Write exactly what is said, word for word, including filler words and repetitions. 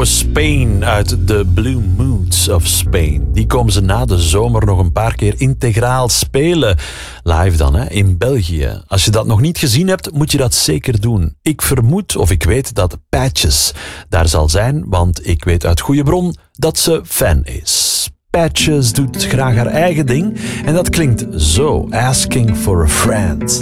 trouwe Spain uit de Blue Moods of Spain. Die komen ze na de zomer nog een paar keer integraal spelen. Live dan, hè, in België. Als je dat nog niet gezien hebt, moet je dat zeker doen. Ik vermoed, of ik weet, dat Patches daar zal zijn, want ik weet uit goede bron dat ze fan is. Patches doet graag haar eigen ding en dat klinkt zo. Asking for a friend.